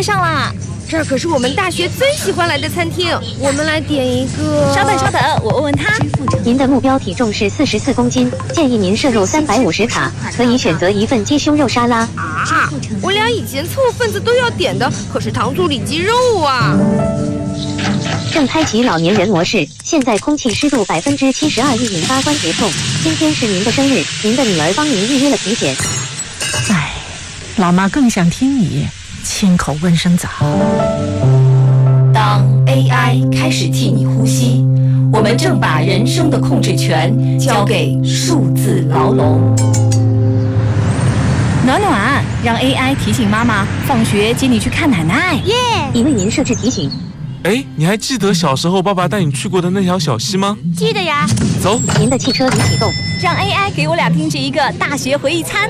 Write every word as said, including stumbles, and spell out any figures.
上啦！ 这儿可是我们大学最喜欢来的餐厅，我们来点一个。 稍等稍等，我问问他。 您的目标体重是四十四公斤，建议您摄入三百五十卡，可以选择一份鸡胸肉沙拉。 啊，我俩以前凑份子都要点的，可是糖醋里脊肉啊。 正开启老年人模式，现在空气湿度百分之七十二，易引发关节痛。今天是您的生日，您的女儿帮您预约了体检。 哎，老妈更想听你亲口问声早。 当 A I 开始替你呼吸，我们正把人生的控制权交给数字牢笼。 暖暖，让 A I 提醒妈妈放学接你去看奶奶。 耶！ 已为您设置提醒。 哎，你还记得小时候爸爸带你去过的那条小溪吗？ 记得呀。 走， 您的汽车已启动， 让 A I 给我俩定制一个大学回忆餐。